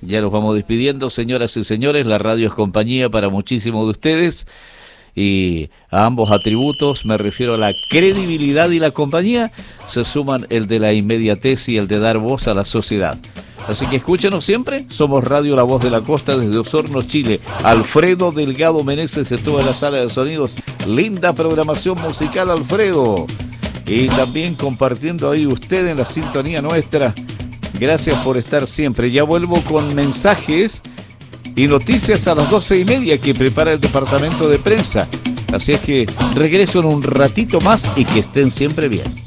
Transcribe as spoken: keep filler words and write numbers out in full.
Ya nos vamos despidiendo, señoras y señores. La radio es compañía para muchísimos de ustedes. Y a ambos atributos, me refiero a la credibilidad y la compañía, se suman el de la inmediatez y el de dar voz a la sociedad. Así que escúchenos siempre. Somos Radio La Voz de la Costa desde Osorno, Chile. Alfredo Delgado Meneses estuvo en la sala de sonidos. Linda programación musical, Alfredo. Y también compartiendo ahí usted en la sintonía nuestra. Gracias por estar siempre. Ya vuelvo con mensajes y noticias a las doce y media que prepara el departamento de prensa. Así es que regreso en un ratito más y que estén siempre bien.